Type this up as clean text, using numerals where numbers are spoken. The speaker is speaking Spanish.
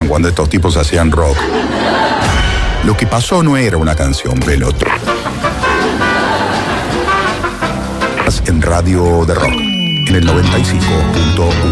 cuando estos tipos hacían rock. Lo que pasó no era una canción, Veloto. En Radio de Rock, en el 95.1.